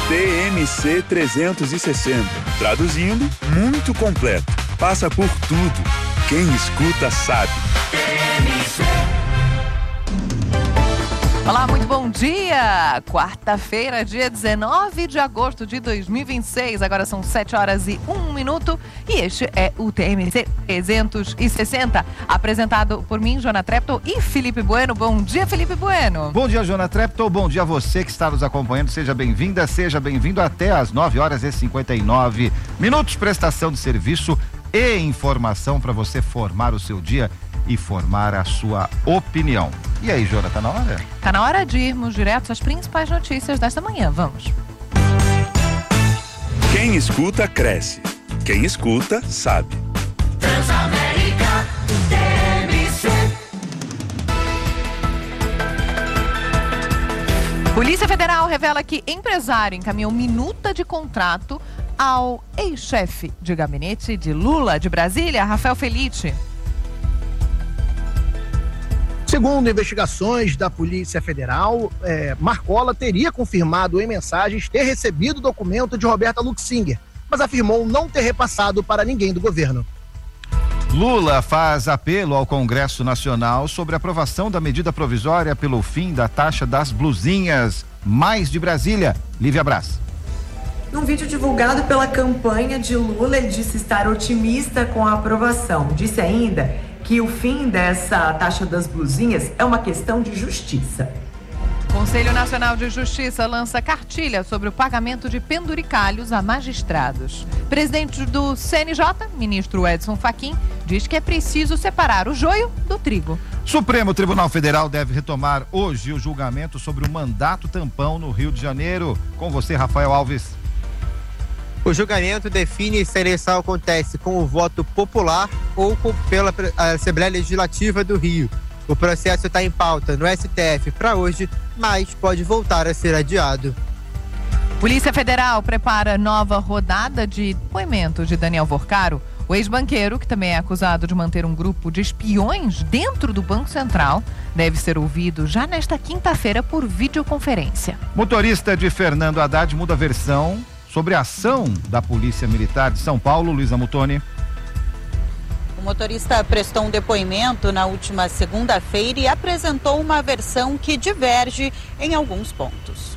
TMC 360. Traduzindo, muito completo. Passa por tudo. Quem escuta sabe. Olá, muito bom dia! Quarta-feira, dia 19 de agosto de 2026. Agora são 7h01 e este é o TMC 360, apresentado por mim, Jona Treptow e Felipe Bueno. Bom dia, Felipe Bueno. Bom dia, Jona Treptow. Bom dia a você que está nos acompanhando. Seja bem-vinda, seja bem-vindo até às 9h59. Prestação de serviço e informação para você formar o seu dia e formar a sua opinião. E aí, Jona, tá na hora? Tá na hora de irmos direto às principais notícias desta manhã. Vamos. Quem escuta, cresce. Quem escuta, sabe. Transamérica TMC. Polícia Federal revela que empresário encaminhou minuta de contrato ao ex-chefe de gabinete de Lula de Brasília, Rafael Felice. Segundo investigações da Polícia Federal, Marcola teria confirmado em mensagens ter recebido o documento de Roberta Luxinger, mas afirmou não ter repassado para ninguém do governo. Lula faz apelo ao Congresso Nacional sobre a aprovação da medida provisória pelo fim da taxa das blusinhas. Mais de Brasília, Lívia Braz. Num vídeo divulgado pela campanha de Lula, ele disse estar otimista com a aprovação. Disse ainda que o fim dessa taxa das blusinhas é uma questão de justiça. Conselho Nacional de Justiça lança cartilha sobre o pagamento de penduricalhos a magistrados. Presidente do CNJ, ministro Edson Fachin, diz que é preciso separar o joio do trigo. Supremo Tribunal Federal deve retomar hoje o julgamento sobre o mandato tampão no Rio de Janeiro. Com você, Rafael Alves. O julgamento define se a eleição acontece com o voto popular ou pela Assembleia Legislativa do Rio. O processo está em pauta no STF para hoje, mas pode voltar a ser adiado. Polícia Federal prepara nova rodada de depoimento de Daniel Vorcaro, o ex-banqueiro, que também é acusado de manter um grupo de espiões dentro do Banco Central, deve ser ouvido já nesta quinta-feira por videoconferência. Motorista de Fernando Haddad muda a versão sobre a ação da Polícia Militar de São Paulo. Luísa Mutoni. O motorista prestou um depoimento na última segunda-feira e apresentou uma versão que diverge em alguns pontos.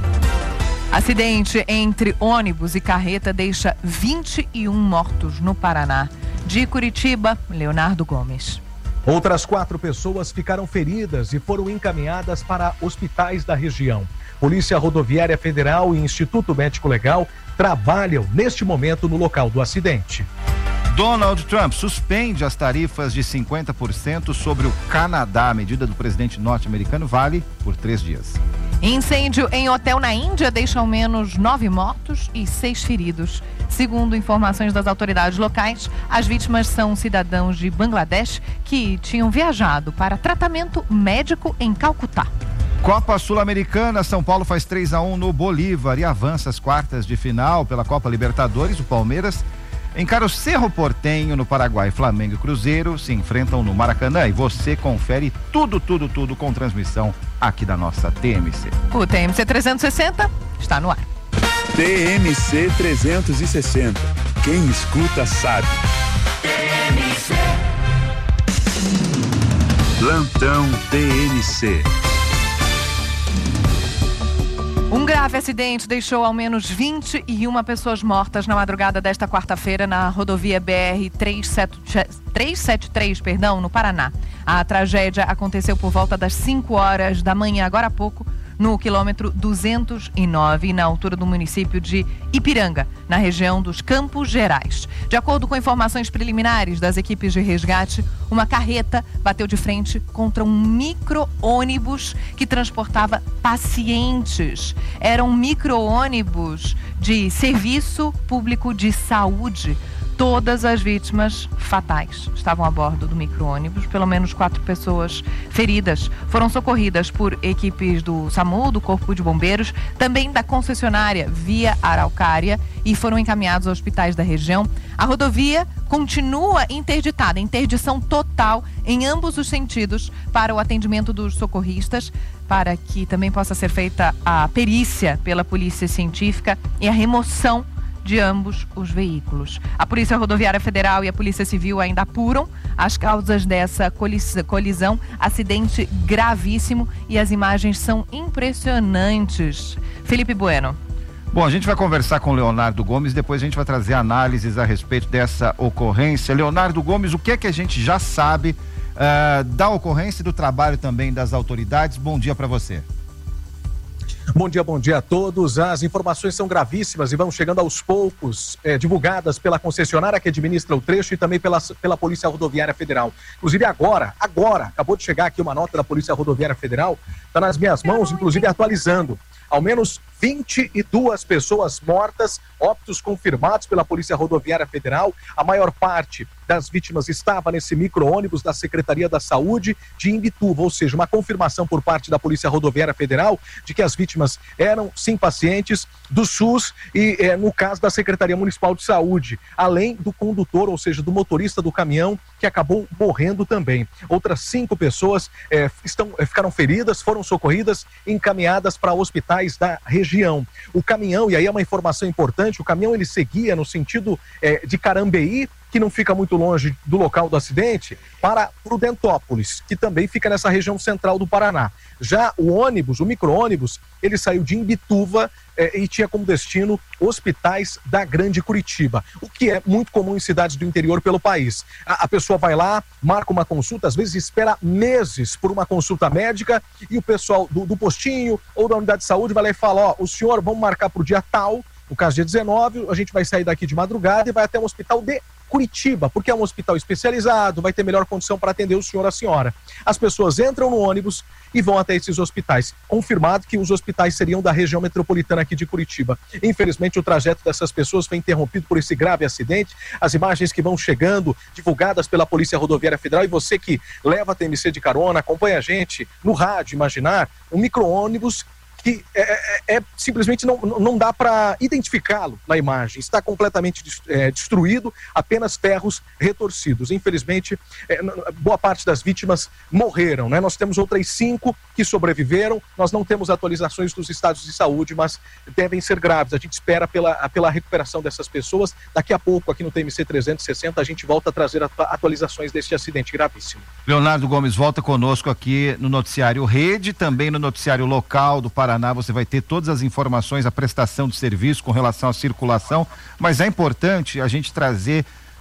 Acidente entre ônibus e carreta deixa 21 mortos no Paraná. De Curitiba, Leonardo Gomes. Outras 4 pessoas ficaram feridas e foram encaminhadas para hospitais da região. Polícia Rodoviária Federal e Instituto Médico Legal trabalham neste momento no local do acidente. Donald Trump suspende as tarifas de 50% sobre o Canadá. A medida do presidente norte-americano vale por 3 dias. Incêndio em hotel na Índia deixa ao menos 9 mortos e 6 feridos. Segundo informações das autoridades locais, as vítimas são cidadãos de Bangladesh que tinham viajado para tratamento médico em Calcutá. Copa Sul-Americana, São Paulo faz 3-1 no Bolívar e avança às quartas de final pela Copa Libertadores. O Palmeiras encara o Cerro Porteño no Paraguai. Flamengo e Cruzeiro se enfrentam no Maracanã e você confere tudo com transmissão aqui da nossa TMC. O TMC 360 está no ar. TMC 360. Quem escuta sabe. TMC. Plantão TMC. Um grave acidente deixou ao menos 21 pessoas mortas na madrugada desta quarta-feira na rodovia BR-373, no Paraná. A tragédia aconteceu por volta das 5 horas da manhã, agora há pouco, no quilômetro 209, na altura do município de Ipiranga, na região dos Campos Gerais. De acordo com informações preliminares das equipes de resgate, uma carreta bateu de frente contra um micro-ônibus que transportava pacientes. Era um micro-ônibus de serviço público de saúde. Todas as vítimas fatais estavam a bordo do micro-ônibus. Pelo menos 4 pessoas feridas foram socorridas por equipes do SAMU, do Corpo de Bombeiros, também da concessionária Via Araucária, e foram encaminhados aos hospitais da região. A rodovia continua interditada, interdição total em ambos os sentidos para o atendimento dos socorristas. para que também possa ser feita a perícia pela polícia científica e a remoção de ambos os veículos. A Polícia Rodoviária Federal e a Polícia Civil ainda apuram as causas dessa colisão, acidente gravíssimo, e as imagens são impressionantes. Felipe Bueno. Bom, a gente vai conversar com o Leonardo Gomes, depois a gente vai trazer análises a respeito dessa ocorrência. Leonardo Gomes, o que é que a gente já sabe da ocorrência e do trabalho também das autoridades? Bom dia para você. Bom dia a todos. As informações são gravíssimas e vão chegando aos poucos, divulgadas pela concessionária que administra o trecho e também pela Polícia Rodoviária Federal. Inclusive agora, acabou de chegar aqui uma nota da Polícia Rodoviária Federal, está nas minhas mãos, inclusive atualizando. Ao menos 22 pessoas mortas, óbitos confirmados pela Polícia Rodoviária Federal. A maior parte das vítimas estava nesse micro-ônibus da Secretaria da Saúde de Imbituva, ou seja, uma confirmação por parte da Polícia Rodoviária Federal de que as vítimas eram, sim, pacientes do SUS e, no caso, da Secretaria Municipal de Saúde, além do condutor, ou seja, do motorista do caminhão, que acabou morrendo também. Outras 5 pessoas ficaram feridas, foram socorridas e encaminhadas para hospitais da região. O caminhão, e aí é uma informação importante, o caminhão ele seguia no sentido de Carambeí, que não fica muito longe do local do acidente, para Prudentópolis, que também fica nessa região central do Paraná. Já o ônibus, o micro-ônibus, ele saiu de Imbituva e tinha como destino hospitais da Grande Curitiba, o que é muito comum em cidades do interior pelo país. A pessoa vai lá, marca uma consulta, às vezes espera meses por uma consulta médica e o pessoal do postinho ou da unidade de saúde vai lá e fala, o senhor, vamos marcar para o dia tal, no caso dia 19, a gente vai sair daqui de madrugada e vai até um hospital de Curitiba, porque é um hospital especializado, vai ter melhor condição para atender o senhor ou a senhora. As pessoas entram no ônibus e vão até esses hospitais. Confirmado que os hospitais seriam da região metropolitana aqui de Curitiba. Infelizmente, o trajeto dessas pessoas foi interrompido por esse grave acidente. As imagens que vão chegando, divulgadas pela Polícia Rodoviária Federal, e você que leva a TMC de carona, acompanha a gente no rádio, imaginar um micro-ônibus que simplesmente não dá para identificá-lo na imagem. Está completamente destruído, apenas ferros retorcidos. Infelizmente, boa parte das vítimas morreram, né? Nós temos outras 5 que sobreviveram. Nós não temos atualizações dos estados de saúde, mas devem ser graves. A gente espera pela recuperação dessas pessoas. Daqui a pouco, aqui no TMC 360, a gente volta a trazer atualizações deste acidente gravíssimo. Leonardo Gomes volta conosco aqui no noticiário Rede, também no noticiário local do Paraná. Você vai ter todas as informações, a prestação de serviço com relação à circulação, mas é importante a gente trazer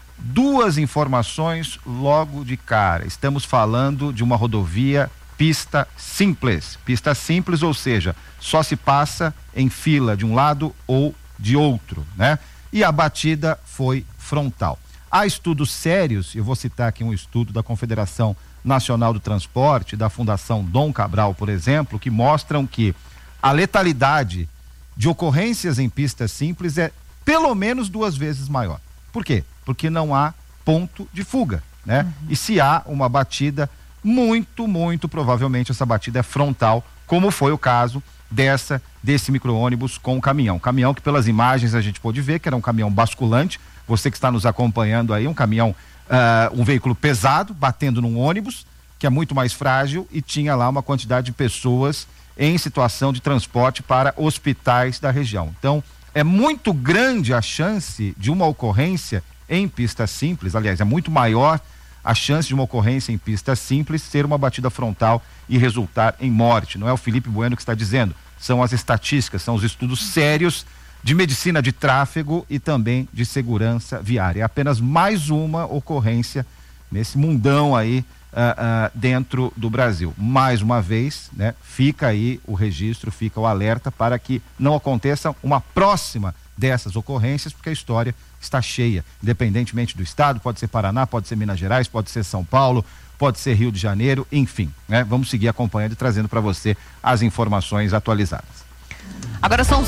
2 informações logo de cara. Estamos falando de uma rodovia pista simples, ou seja, só se passa em fila de um lado ou de outro, né? E a batida foi frontal. Há estudos sérios, eu vou citar aqui um estudo da Confederação Nacional do Transporte, da Fundação Dom Cabral, por exemplo, que mostram que a letalidade de ocorrências em pistas simples é pelo menos 2 vezes maior. Por quê? Porque não há ponto de fuga, né? E se há uma batida, muito provavelmente essa batida é frontal, como foi o caso desse micro-ônibus com o caminhão. Caminhão que pelas imagens a gente pôde ver que era um caminhão basculante. Você que está nos acompanhando aí, um caminhão, um veículo pesado, batendo num ônibus, que é muito mais frágil, e tinha lá uma quantidade de pessoas em situação de transporte para hospitais da região. Então, é muito grande a chance de uma ocorrência em pista simples, aliás, é muito maior a chance de uma ocorrência em pista simples ser uma batida frontal e resultar em morte. Não é o Felipe Bueno que está dizendo, são as estatísticas, são os estudos sérios de medicina de tráfego e também de segurança viária. É apenas mais uma ocorrência nesse mundão aí, dentro do Brasil. Mais uma vez, né, fica aí o registro, fica o alerta para que não aconteça uma próxima dessas ocorrências, porque a história está cheia, independentemente do estado, pode ser Paraná, pode ser Minas Gerais, pode ser São Paulo, pode ser Rio de Janeiro, enfim, né? Vamos seguir acompanhando e trazendo para você as informações atualizadas. Agora são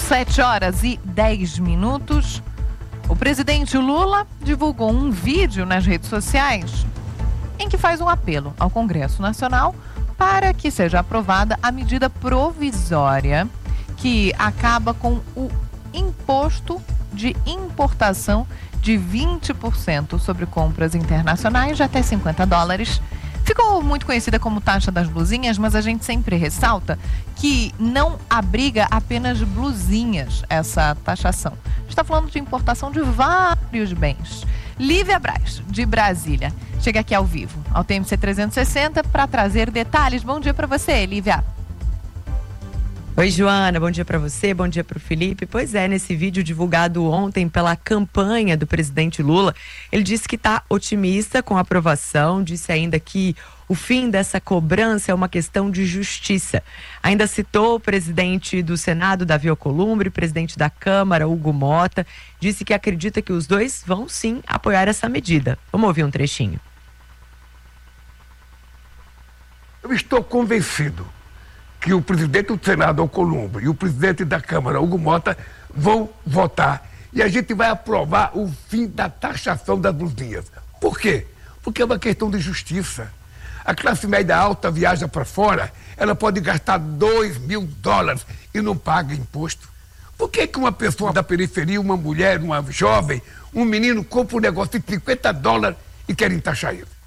7h10. O presidente Lula divulgou um vídeo nas redes sociais em que faz um apelo ao Congresso Nacional para que seja aprovada a medida provisória que acaba com o imposto de importação de 20% sobre compras internacionais de até $50, Ficou muito conhecida como taxa das blusinhas, mas a gente sempre ressalta que não abriga apenas blusinhas essa taxação. A gente está falando de importação de vários bens. Lívia Braz, de Brasília, chega aqui ao vivo, ao TMC 360, para trazer detalhes. Bom dia para você, Lívia. Oi, Joana, bom dia para você, bom dia para o Felipe. Pois é, nesse vídeo divulgado ontem pela campanha do presidente Lula, ele disse que está otimista com a aprovação, disse ainda que o fim dessa cobrança é uma questão de justiça. Ainda citou o presidente do Senado, Davi Alcolumbre, presidente da Câmara, Hugo Mota, disse que acredita que os dois vão sim apoiar essa medida. Vamos ouvir um trechinho. Eu estou convencido que o presidente do Senado, Alcolumbre, e o presidente da Câmara, Hugo Mota, vão votar. E a gente vai aprovar o fim da taxação das blusinhas. Por quê? Porque é uma questão de justiça. A classe média alta viaja para fora, ela pode gastar $2.000 e não paga imposto. Por que uma pessoa da periferia, uma mulher, uma jovem, um menino compra um negócio de $50 e querem taxar isso?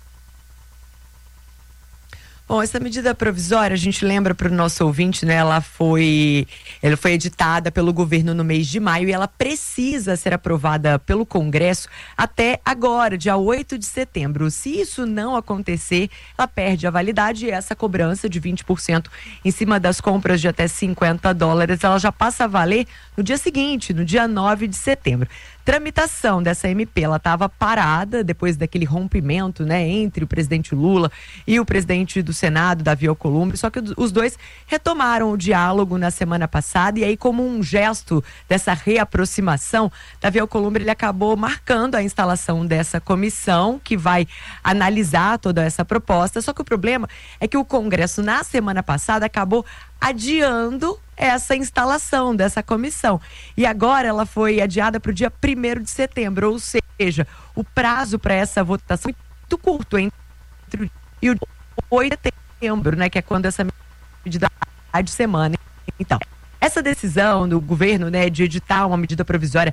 Bom, essa medida provisória, a gente lembra para o nosso ouvinte, né? Ela foi editada pelo governo no mês de maio e ela precisa ser aprovada pelo Congresso até agora, dia 8 de setembro. Se isso não acontecer, ela perde a validade e essa cobrança de 20% em cima das compras de até $50, ela já passa a valer no dia seguinte, no dia 9 de setembro. Tramitação dessa MP, ela estava parada depois daquele rompimento, né, entre o presidente Lula e o presidente do Senado, Davi Alcolumbre, só que os dois retomaram o diálogo na semana passada e aí, como um gesto dessa reaproximação, Davi Alcolumbre, ele acabou marcando a instalação dessa comissão que vai analisar toda essa proposta, só que o problema é que o Congresso na semana passada acabou adiando essa instalação dessa comissão. E agora ela foi adiada para o dia 1º de setembro, ou seja, o prazo para essa votação é muito curto, entre o 8 de setembro, né, que é quando essa medida de semana. Então, essa decisão do governo, né, de editar uma medida provisória,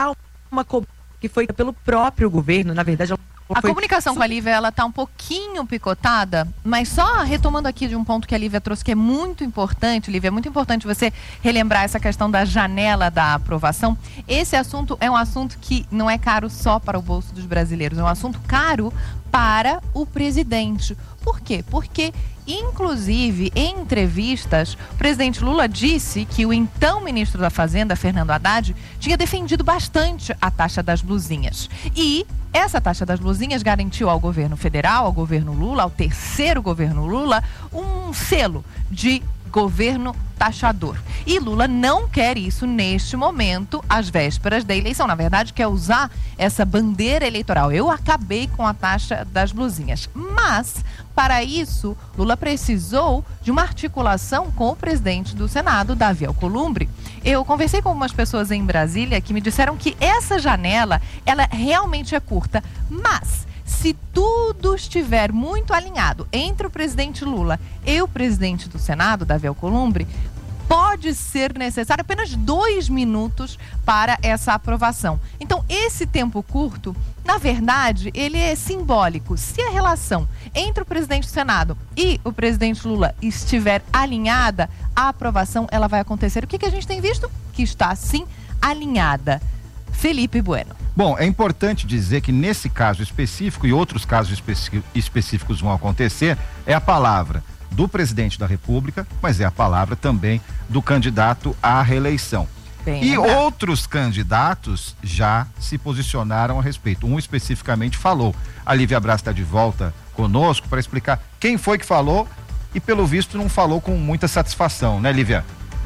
que foi pelo próprio governo, na verdade, a comunicação com a Lívia, ela tá um pouquinho picotada, mas só retomando aqui de um ponto que a Lívia trouxe, que é muito importante, Lívia, é muito importante você relembrar essa questão da janela da aprovação. Esse assunto é um assunto que não é caro só para o bolso dos brasileiros, é um assunto caro para o presidente. Por quê? Porque, inclusive, em entrevistas, o presidente Lula disse que o então ministro da Fazenda, Fernando Haddad, tinha defendido bastante a taxa das blusinhas. E essa taxa das blusinhas garantiu ao governo federal, ao governo Lula, ao terceiro governo Lula, um selo de governo taxador. E Lula não quer isso neste momento, às vésperas da eleição. Na verdade, quer usar essa bandeira eleitoral. Eu acabei com a taxa das blusinhas. Mas, para isso, Lula precisou de uma articulação com o presidente do Senado, Davi Alcolumbre. Eu conversei com algumas pessoas em Brasília que me disseram que essa janela, ela realmente é curta, mas se tudo estiver muito alinhado entre o presidente Lula e o presidente do Senado, Davi Alcolumbre, pode ser necessário apenas 2 minutos para essa aprovação. Então, esse tempo curto, na verdade, ele é simbólico. Se a relação entre o presidente do Senado e o presidente Lula estiver alinhada, a aprovação ela vai acontecer. O que a gente tem visto? Que está, sim, alinhada. Felipe Bueno. Bom, é importante dizer que nesse caso específico e outros casos específicos vão acontecer, é a palavra do presidente da República, mas é a palavra também do candidato à reeleição. E outros candidatos já se posicionaram a respeito. Um especificamente falou. A Lívia Braz está de volta conosco para explicar quem foi que falou e, pelo visto, não falou com muita satisfação, né, Lívia?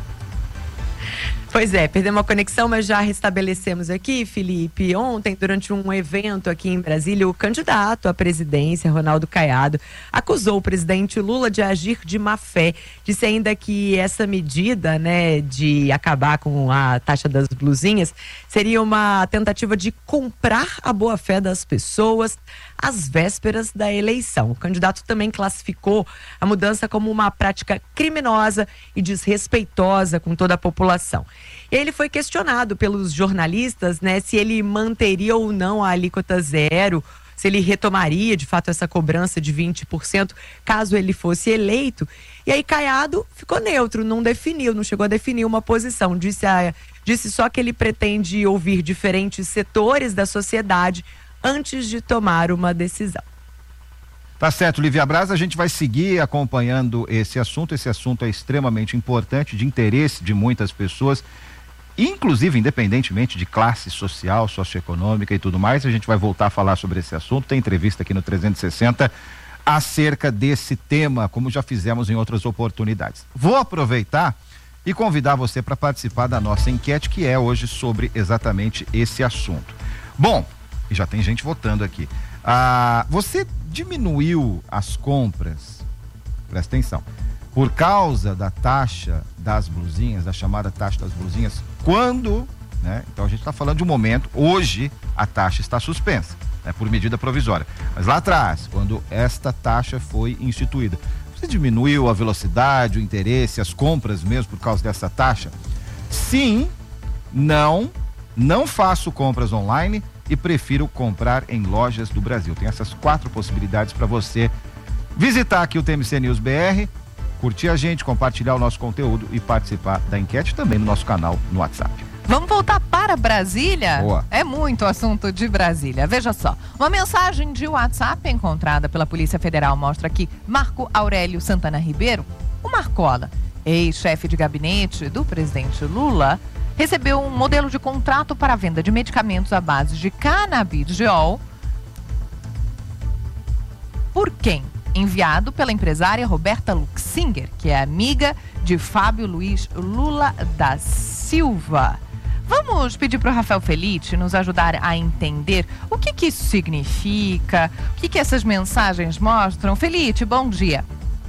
Pois é, perdemos a conexão, mas já restabelecemos aqui, Felipe. Ontem, durante um evento aqui em Brasília, o candidato à presidência, Ronaldo Caiado, acusou o presidente Lula de agir de má fé. Disse ainda que essa medida, né, de acabar com a taxa das blusinhas, seria uma tentativa de comprar a boa-fé das pessoas às vésperas da eleição. O candidato também classificou a mudança como uma prática criminosa e desrespeitosa com toda a população. Ele foi questionado pelos jornalistas, né, se ele manteria ou não a alíquota zero, se ele retomaria de fato essa cobrança de 20% caso ele fosse eleito. E aí Caiado ficou neutro, não definiu, não chegou a definir uma posição. Disse só que ele pretende ouvir diferentes setores da sociedade antes de tomar uma decisão. Tá certo, Lívia Braz, a gente vai seguir acompanhando esse assunto. Esse assunto é extremamente importante, de interesse de muitas pessoas, inclusive independentemente de classe social, socioeconômica e tudo mais. A gente vai voltar a falar sobre esse assunto. Tem entrevista aqui no 360 acerca desse tema, como já fizemos em outras oportunidades. Vou aproveitar e convidar você para participar da nossa enquete, que é hoje sobre exatamente esse assunto. Bom, e já tem gente votando aqui. Você diminuiu as compras, presta atenção, por causa da taxa das blusinhas, da chamada taxa das blusinhas, quando, né? Então a gente está falando de um momento, hoje a taxa está suspensa, né, por medida provisória. Mas lá atrás, quando esta taxa foi instituída, você diminuiu a velocidade, o interesse, as compras mesmo por causa dessa taxa? Sim, não faço compras online e prefiro comprar em lojas do Brasil. Tem essas 4 possibilidades para você visitar aqui o TMC News BR, curtir a gente, compartilhar o nosso conteúdo e participar da enquete também no nosso canal no WhatsApp. Vamos voltar para Brasília? Boa. É muito assunto de Brasília. Veja só, uma mensagem de WhatsApp encontrada pela Polícia Federal mostra que Marco Aurélio Santana Ribeiro, o Marcola, ex-chefe de gabinete do presidente Lula, recebeu um modelo de contrato para a venda de medicamentos à base de canabidiol. Por quem? Enviado pela empresária Roberta Luxinger, que é amiga de Fábio Luiz Lula da Silva. Vamos pedir para o Rafael Felite nos ajudar a entender o que isso significa, o que essas mensagens mostram. Felite, bom dia.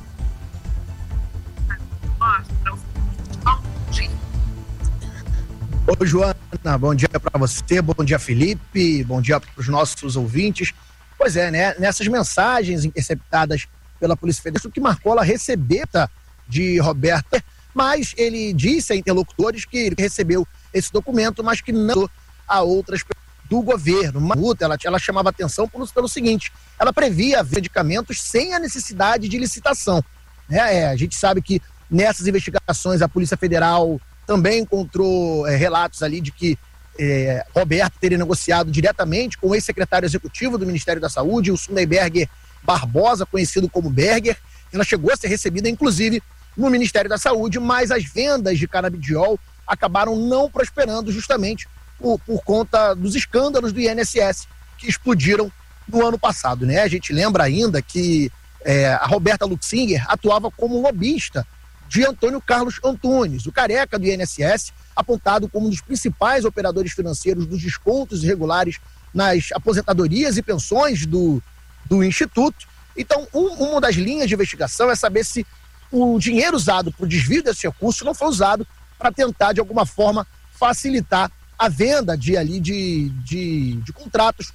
Oi, Joana, bom dia para você, bom dia, Felipe, bom dia para os nossos ouvintes. Pois é, né? Nessas mensagens interceptadas pela Polícia Federal, que Marcola recebeu de Roberta, mas ele disse a interlocutores que ele recebeu esse documento, mas que não a outras do governo. Uma multa, ela chamava atenção pelo seguinte: ela previa medicamentos sem a necessidade de licitação. Né? A gente sabe que nessas investigações a Polícia Federal também encontrou relatos ali de que Roberto teria negociado diretamente com o ex-secretário executivo do Ministério da Saúde, o Sundayberger Barbosa, conhecido como Berger. Ela chegou a ser recebida, inclusive, no Ministério da Saúde, mas as vendas de canabidiol acabaram não prosperando justamente por conta dos escândalos do INSS que explodiram no ano passado. Né? A gente lembra ainda que a Roberta Luxinger atuava como lobista de Antônio Carlos Antunes, o careca do INSS, apontado como um dos principais operadores financeiros dos descontos irregulares nas aposentadorias e pensões do Instituto. Então, uma das linhas de investigação é saber se o dinheiro usado para o desvio desse recurso não foi usado para tentar, de alguma forma, facilitar a venda de contratos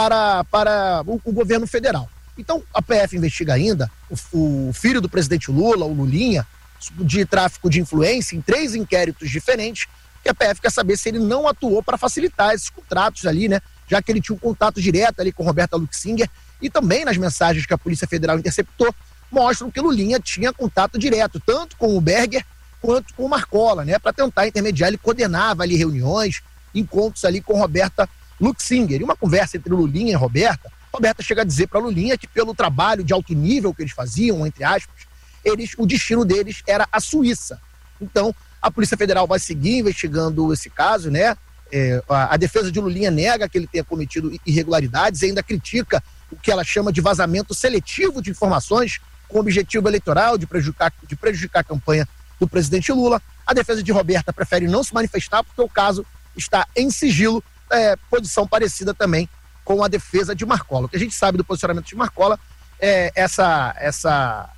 para o governo federal. Então, a PF investiga ainda o filho do presidente Lula, o Lulinha, de tráfico de influência em 3 inquéritos diferentes, que a PF quer saber se ele não atuou para facilitar esses contratos ali, né? Já que ele tinha um contato direto ali com Roberta Luxinger, e também nas mensagens que a Polícia Federal interceptou, mostram que Lulinha tinha contato direto, tanto com o Berger quanto com o Marcola, né? Para tentar intermediar, ele coordenava ali reuniões, encontros ali com Roberta Luxinger. E uma conversa entre Lulinha e Roberta chega a dizer para Lulinha que pelo trabalho de alto nível que eles faziam, entre aspas, o destino deles era a Suíça. Então, a Polícia Federal vai seguir investigando esse caso, né? A defesa de Lulinha nega que ele tenha cometido irregularidades e ainda critica o que ela chama de vazamento seletivo de informações com objetivo eleitoral de prejudicar a campanha do presidente Lula. A defesa de Roberta prefere não se manifestar porque o caso está em sigilo, posição parecida também com a defesa de Marcola. O que a gente sabe do posicionamento de Marcola é essa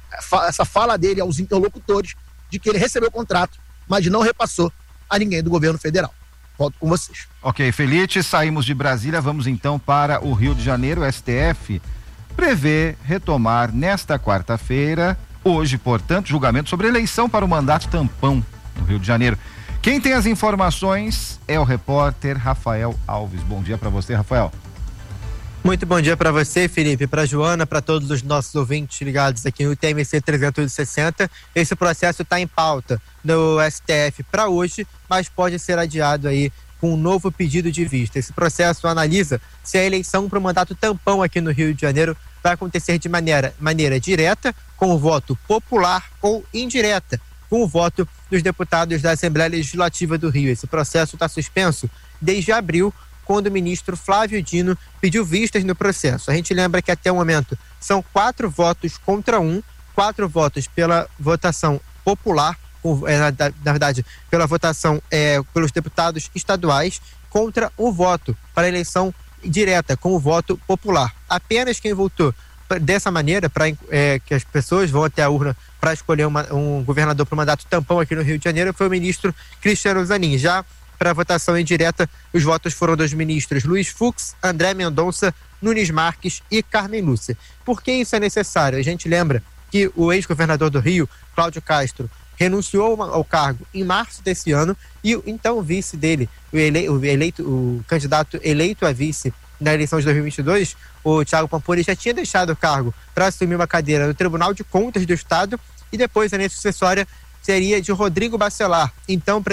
fala dele aos interlocutores de que ele recebeu o contrato, mas não repassou a ninguém do governo federal. Volto com vocês. Ok, Felite, saímos de Brasília, vamos então para o Rio de Janeiro. O STF prevê retomar nesta quarta-feira, hoje, portanto, julgamento sobre eleição para o mandato tampão no Rio de Janeiro. Quem tem as informações é o repórter Rafael Alves. Bom dia para você, Rafael. Muito bom dia para você, Felipe, para Joana, para todos os nossos ouvintes ligados aqui no TMC 360. Esse processo está em pauta no STF para hoje, mas pode ser adiado aí com um novo pedido de vista. Esse processo analisa se a eleição para o mandato tampão aqui no Rio de Janeiro vai acontecer de maneira direta, com o voto popular, ou indireta, com o voto dos deputados da Assembleia Legislativa do Rio. Esse processo está suspenso desde abril, quando o ministro Flávio Dino pediu vistas no processo. A gente lembra que até o momento são 4 votos contra 1, 4 votos pela votação popular, na verdade, pela votação pelos deputados estaduais, contra o voto para a eleição direta, com o voto popular. Apenas quem votou dessa maneira, que as pessoas vão até a urna para escolher um governador para o mandato tampão aqui no Rio de Janeiro, foi o ministro Cristiano Zanin. Já para a votação indireta, os votos foram dos ministros Luiz Fux, André Mendonça, Nunes Marques e Carmen Lúcia. Por que isso é necessário? A gente lembra que o ex-governador do Rio, Cláudio Castro, renunciou ao cargo em março desse ano e então o vice dele, o candidato eleito a vice na eleição de 2022, o Thiago Pampuri, já tinha deixado o cargo para assumir uma cadeira no Tribunal de Contas do Estado, e depois a linha sucessória seria de Rodrigo Bacelar, então